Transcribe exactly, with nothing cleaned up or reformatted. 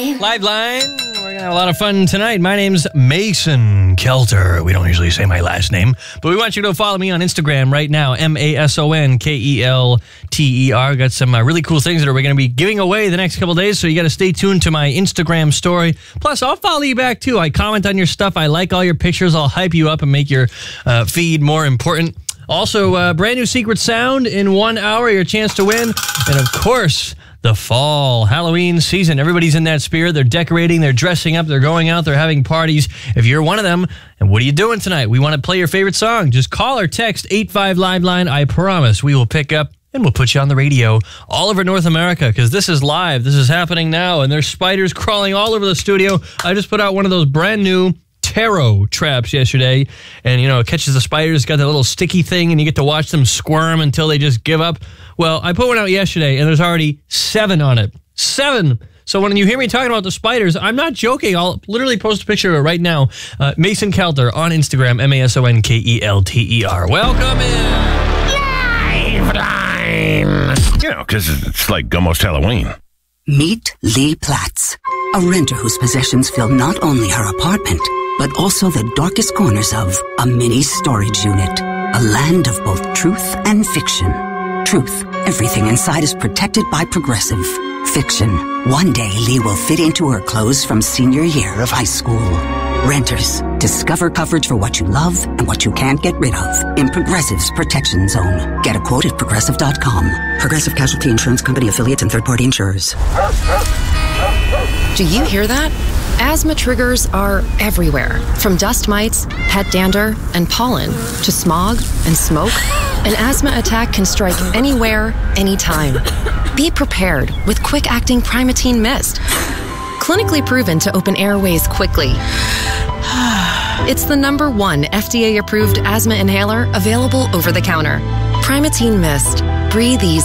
Live line. We're going to have a lot of fun tonight. My name's Mason Kelter. We don't usually say my last name, but we want you to follow me on Instagram right now, M A S O N K E L T E R. Got some uh, really cool things that we're going to be giving away the next couple days, so you got to stay tuned to my Instagram story. Plus, I'll follow you back, too. I comment on your stuff. I like all your pictures. I'll hype you up and make your uh, feed more important. Also, uh, brand new Secret Sound in one hour, your chance to win. And, of course, the fall Halloween season. Everybody's in that spirit. They're decorating, they're dressing up, they're going out, they're having parties. If you're one of them, and what are you doing tonight? We want to play your favorite song. Just call or text eight five Live Line. I promise we will pick up and we'll put you on the radio all over North America, because this is live. This is happening now, and there's spiders crawling all over the studio. I just put out one of those brand new tarot traps yesterday, and you know, it catches the spiders, got that little sticky thing, and you get to watch them squirm until they just give up. Well, I put one out yesterday, and there's already seven on it. Seven! So when you hear me talking about the spiders, I'm not joking. I'll literally post a picture of it right now. Uh, Mason Kelter on Instagram, M A S O N K E L T E R. Welcome in! Live Line! You know, because it's like almost Halloween. Meet Lee Platts, a renter whose possessions fill not only her apartment, but also the darkest corners of a mini storage unit. A land of both truth and fiction. Truth, everything inside is protected by Progressive. Fiction, one day Lee will fit into her clothes from senior year of high school. Renters, discover coverage for what you love and what you can't get rid of in Progressive's Protection Zone. Get a quote at Progressive dot com. Progressive Casualty Insurance Company affiliates and third-party insurers. Do you hear that? Asthma triggers are everywhere, from dust mites, pet dander, and pollen, to smog and smoke. An asthma attack can strike anywhere, anytime. Be prepared with quick-acting Primatene Mist. Clinically proven to open airways quickly. It's the number one F D A-approved asthma inhaler available over the counter. Primatene Mist. Breathe easy.